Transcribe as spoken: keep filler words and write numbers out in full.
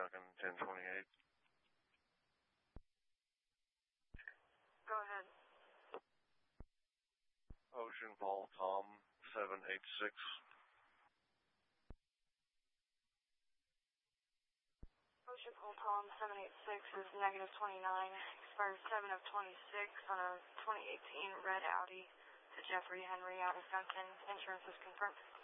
Duncan ten twenty-eight. Go ahead. Ocean Paul Tom seven eight six. Ocean Paul Tom seven eight six is negative twenty-nine, expires seven of twenty-six on a twenty eighteen red Audi to Jeffrey Henry out of Duncan. Insurance is confirmed.